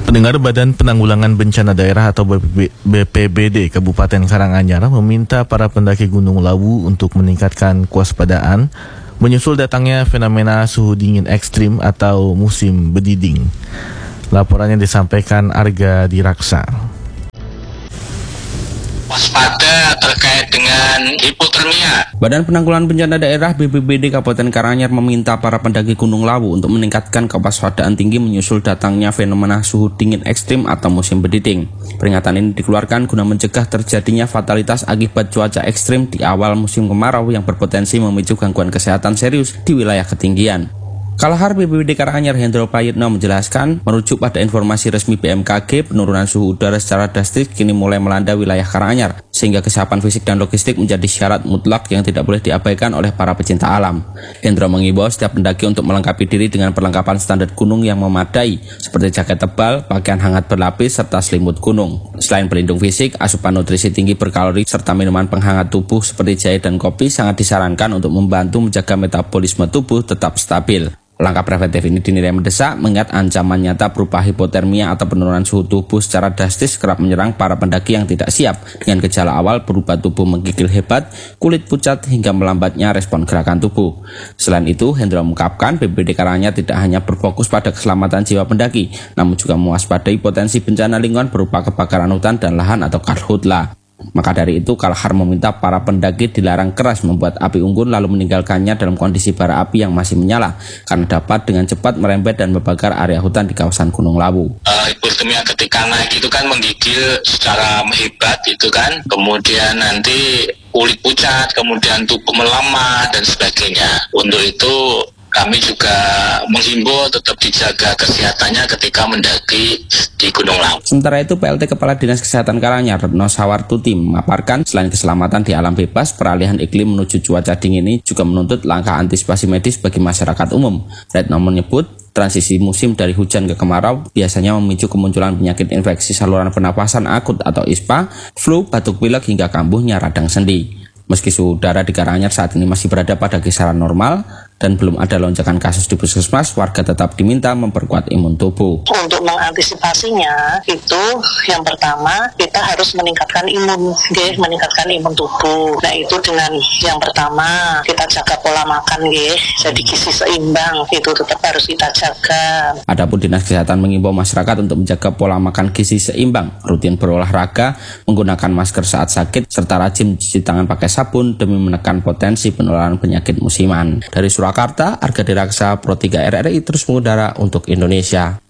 Pendengar, Badan Penanggulangan Bencana Daerah atau BPBD Kabupaten Karanganyar meminta para pendaki Gunung Lawu untuk meningkatkan kewaspadaan menyusul datangnya fenomena suhu dingin ekstrim atau musim bediding. Laporannya disampaikan Arga Diraksa. Waspada terkait dengan hipotermia. Badan Penanggulangan Bencana Daerah BPBD Kabupaten Karanganyar meminta para pendaki Gunung Lawu untuk meningkatkan kewaspadaan tinggi menyusul datangnya fenomena suhu dingin ekstrim atau musim bediding. Peringatan ini dikeluarkan guna mencegah terjadinya fatalitas akibat cuaca ekstrim di awal musim kemarau yang berpotensi memicu gangguan kesehatan serius di wilayah ketinggian. Kalahar BPBD Karanganyar Hendro Prayitno menjelaskan, merujuk pada informasi resmi BMKG, penurunan suhu udara secara drastis kini mulai melanda wilayah Karanganyar, sehingga kesiapan fisik dan logistik menjadi syarat mutlak yang tidak boleh diabaikan oleh para pecinta alam. Hendro mengimbau setiap pendaki untuk melengkapi diri dengan perlengkapan standar gunung yang memadai, seperti jaket tebal, pakaian hangat berlapis, serta selimut gunung. Selain pelindung fisik, asupan nutrisi tinggi berkalori, serta minuman penghangat tubuh seperti jahe dan kopi sangat disarankan untuk membantu menjaga metabolisme tubuh tetap stabil. Langkah preventif ini dinilai mendesak mengingat ancaman nyata berupa hipotermia atau penurunan suhu tubuh secara drastis kerap menyerang para pendaki yang tidak siap dengan gejala awal berupa tubuh menggigil hebat, kulit pucat hingga melambatnya respon gerakan tubuh. Selain itu, Hendro mengungkapkan BPBD Karanganyar tidak hanya berfokus pada keselamatan jiwa pendaki, namun juga mewaspadai potensi bencana lingkungan berupa kebakaran hutan dan lahan atau karhutla. Maka dari itu, Kalahar meminta para pendaki dilarang keras membuat api unggun lalu meninggalkannya dalam kondisi bara api yang masih menyala, karena dapat dengan cepat merembet dan membakar area hutan di kawasan Gunung Lawu. Hipotermia ketika naik itu kan menggigil secara hebat itu kan, kemudian nanti kulit pucat, kemudian tubuh melemah dan sebagainya. Untuk itu kami juga menghimbau tetap dijaga kesehatannya ketika mendaki di Gunung Lawu. Sementara itu, PLT Kepala Dinas Kesehatan Karanganyar, Retno Sawartuti, memaparkan selain keselamatan di alam bebas, peralihan iklim menuju cuaca dingin ini juga menuntut langkah antisipasi medis bagi masyarakat umum. Retno menyebut, transisi musim dari hujan ke kemarau biasanya memicu kemunculan penyakit infeksi saluran pernapasan akut atau ISPA, flu, batuk pilek hingga kambuhnya radang sendi. Meski suhu udara di Karanganyar saat ini masih berada pada kisaran normal dan belum ada lonjakan kasus di puskesmas, warga tetap diminta memperkuat imun tubuh. Untuk mengantisipasinya itu yang pertama kita harus meningkatkan meningkatkan imun tubuh. Nah itu dengan yang pertama kita jaga pola makan jadi gizi seimbang itu tetap harus kita jaga. Adapun Dinas Kesehatan mengimbau masyarakat untuk menjaga pola makan gizi seimbang, rutin berolahraga, menggunakan masker saat sakit, serta rajin cuci tangan pakai sabun demi menekan potensi penularan penyakit musiman. Dari Surakarta, Arga Diraksa, Pro 3 RRI terus mengudara untuk Indonesia.